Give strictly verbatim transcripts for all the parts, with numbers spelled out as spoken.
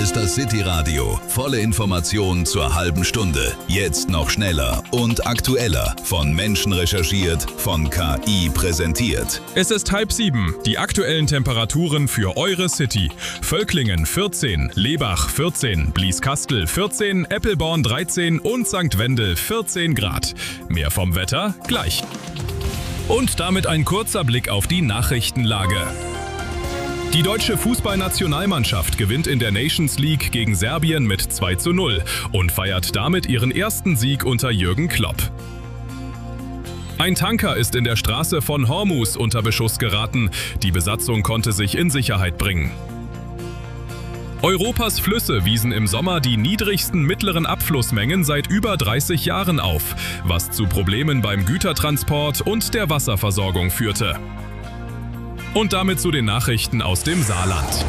ist das City-Radio. Volle Informationen zur halben Stunde. Jetzt noch schneller und aktueller. Von Menschen recherchiert, von K I präsentiert. Es ist halb sieben. Die aktuellen Temperaturen für eure City. Völklingen vierzehn, Lebach vierzehn, Blieskastel vierzehn, Eppelborn dreizehn und Sankt Wendel vierzehn Grad. Mehr vom Wetter gleich. Und damit ein kurzer Blick auf die Nachrichtenlage. Die deutsche Fußballnationalmannschaft gewinnt in der Nations League gegen Serbien mit zwei zu null und feiert damit ihren ersten Sieg unter Jürgen Klopp. Ein Tanker ist in der Straße von Hormuz unter Beschuss geraten. Die Besatzung konnte sich in Sicherheit bringen. Europas Flüsse wiesen im Sommer die niedrigsten mittleren Abflussmengen seit über dreißig Jahren auf, was zu Problemen beim Gütertransport und der Wasserversorgung führte. Und damit zu den Nachrichten aus dem Saarland.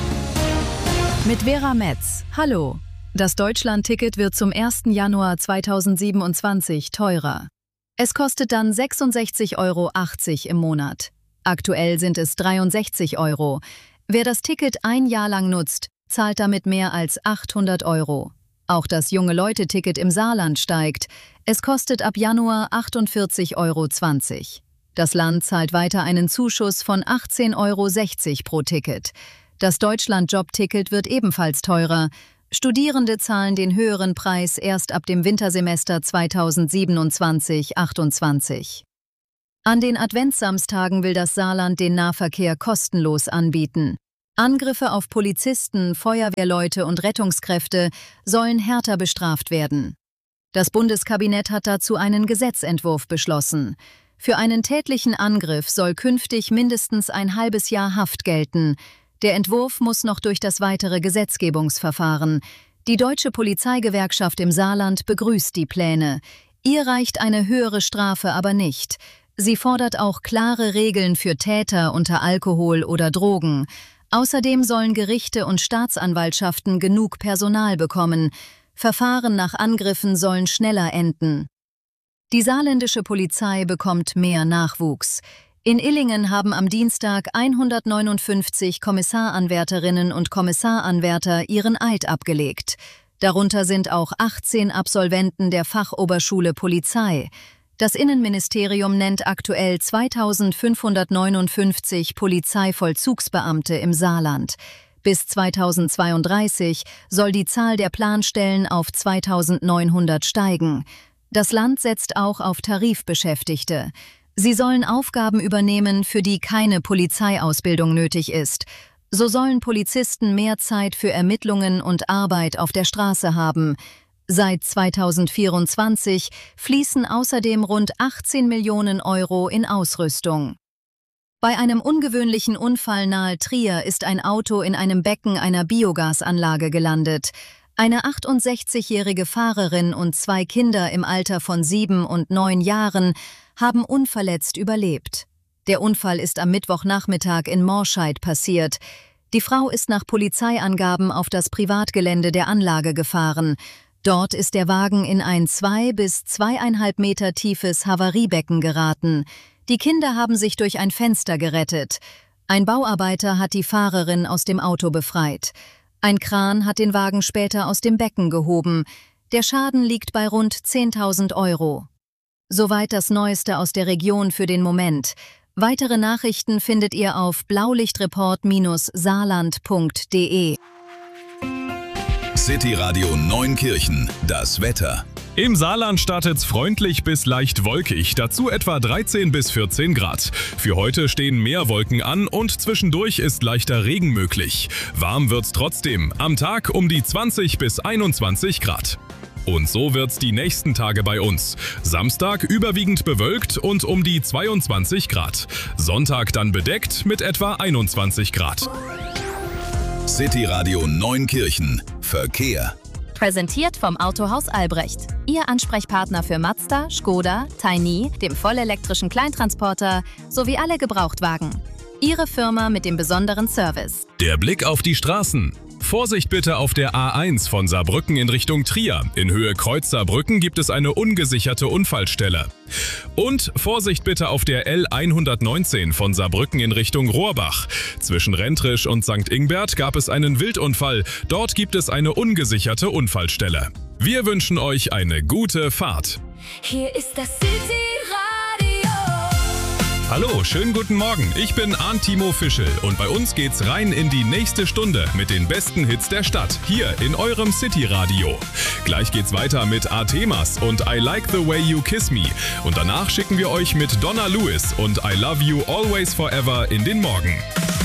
Mit Vera Metz. Hallo. Das Deutschland-Ticket wird zum ersten Januar zweitausendsiebenundzwanzig teurer. Es kostet dann sechsundsechzig Euro achtzig im Monat. Aktuell sind es dreiundsechzig Euro. Wer das Ticket ein Jahr lang nutzt, zahlt damit mehr als achthundert Euro. Auch das Junge-Leute-Ticket im Saarland steigt. Es kostet ab Januar achtundvierzig Euro zwanzig. Das Land zahlt weiter einen Zuschuss von achtzehn Euro sechzig pro Ticket. Das Deutschland-Job-Ticket wird ebenfalls teurer. Studierende zahlen den höheren Preis erst ab dem Wintersemester zweitausendsiebenundzwanzig achtundzwanzig. An den Adventssamstagen will das Saarland den Nahverkehr kostenlos anbieten. Angriffe auf Polizisten, Feuerwehrleute und Rettungskräfte sollen härter bestraft werden. Das Bundeskabinett hat dazu einen Gesetzentwurf beschlossen. Für einen tätlichen Angriff soll künftig mindestens ein halbes Jahr Haft gelten. Der Entwurf muss noch durch das weitere Gesetzgebungsverfahren. Die Deutsche Polizeigewerkschaft im Saarland begrüßt die Pläne. Ihr reicht eine höhere Strafe aber nicht. Sie fordert auch klare Regeln für Täter unter Alkohol oder Drogen. Außerdem sollen Gerichte und Staatsanwaltschaften genug Personal bekommen. Verfahren nach Angriffen sollen schneller enden. Die saarländische Polizei bekommt mehr Nachwuchs. In Illingen haben am Dienstag hundertneunundfünfzig Kommissaranwärterinnen und Kommissaranwärter ihren Eid abgelegt. Darunter sind auch achtzehn Absolventen der Fachoberschule Polizei. Das Innenministerium nennt aktuell zweitausendfünfhundertneunundfünfzig Polizeivollzugsbeamte im Saarland. Bis zweitausendzweiunddreißig soll die Zahl der Planstellen auf zweitausendneunhundert steigen. Das Land setzt auch auf Tarifbeschäftigte. Sie sollen Aufgaben übernehmen, für die keine Polizeiausbildung nötig ist. So sollen Polizisten mehr Zeit für Ermittlungen und Arbeit auf der Straße haben. Seit zweitausendvierundzwanzig fließen außerdem rund achtzehn Millionen Euro in Ausrüstung. Bei einem ungewöhnlichen Unfall nahe Trier ist ein Auto in einem Becken einer Biogasanlage gelandet. Eine achtundsechzigjährige Fahrerin und zwei Kinder im Alter von sieben und neun Jahren haben unverletzt überlebt. Der Unfall ist am Mittwochnachmittag in Morscheid passiert. Die Frau ist nach Polizeiangaben auf das Privatgelände der Anlage gefahren. Dort ist der Wagen in ein zwei bis zweieinhalb Meter tiefes Havariebecken geraten. Die Kinder haben sich durch ein Fenster gerettet. Ein Bauarbeiter hat die Fahrerin aus dem Auto befreit. Ein Kran hat den Wagen später aus dem Becken gehoben. Der Schaden liegt bei rund zehntausend Euro. Soweit das Neueste aus der Region für den Moment. Weitere Nachrichten findet ihr auf blaulichtreport saarland punkt de. City Radio Neunkirchen, das Wetter. Im Saarland startet's freundlich bis leicht wolkig, dazu etwa dreizehn bis vierzehn Grad. Für heute stehen mehr Wolken an und zwischendurch ist leichter Regen möglich. Warm wird's trotzdem, am Tag um die zwanzig bis einundzwanzig Grad. Und so wird's die nächsten Tage bei uns. Samstag überwiegend bewölkt und um die zweiundzwanzig Grad. Sonntag dann bedeckt mit etwa einundzwanzig Grad. City Radio Neunkirchen, Verkehr. Präsentiert vom Autohaus Albrecht. Ihr Ansprechpartner für Mazda, Škoda, Tiny, dem vollelektrischen Kleintransporter sowie alle Gebrauchtwagen. Ihre Firma mit dem besonderen Service. Der Blick auf die Straßen. Vorsicht bitte auf der A eins von Saarbrücken in Richtung Trier. In Höhe Kreuz Saarbrücken gibt es eine ungesicherte Unfallstelle. Und Vorsicht bitte auf der L hundertneunzehn von Saarbrücken in Richtung Rohrbach. Zwischen Rentrisch und Sankt Ingbert gab es einen Wildunfall. Dort gibt es eine ungesicherte Unfallstelle. Wir wünschen euch eine gute Fahrt. Hier ist das City Radio. Hallo, schönen guten Morgen. Ich bin Arndt Timo Fischel und bei uns geht's rein in die nächste Stunde mit den besten Hits der Stadt, hier in eurem City Radio. Gleich geht's weiter mit Artemas und I Like the Way You Kiss Me. Und danach schicken wir euch mit Donna Lewis und I Love You Always Forever in den Morgen.